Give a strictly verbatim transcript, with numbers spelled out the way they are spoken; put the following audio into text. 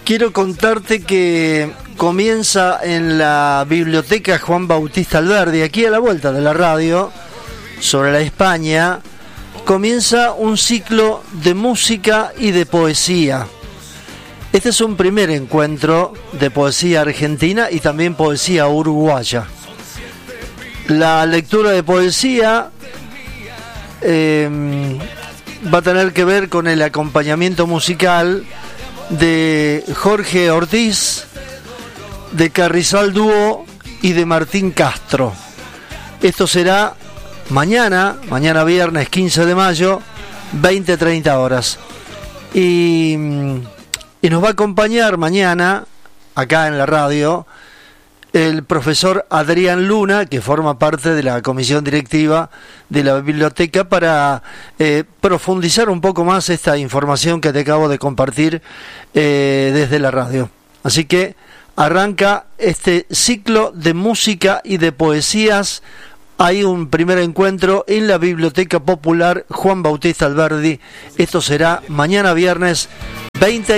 quiero contarte que comienza en la biblioteca Juan Bautista Alberdi, aquí a la vuelta de la radio, sobre la España, comienza un ciclo de música y de poesía. Este es un primer encuentro de poesía argentina y también poesía uruguaya. La lectura de poesía eh, va a tener que ver con el acompañamiento musical de Jorge Ortiz, de Carrizal Dúo y de Martín Castro. Esto será mañana, mañana viernes quince de mayo, veinte a treinta horas. Y, y nos va a acompañar mañana, acá en la radio, el profesor Adrián Luna, que forma parte de la comisión directiva de la biblioteca, para eh, profundizar un poco más esta información que te acabo de compartir eh, desde la radio. Así que arranca este ciclo de música y de poesías. Hay un primer encuentro en la Biblioteca Popular Juan Bautista Alberdi. Esto será mañana viernes veinte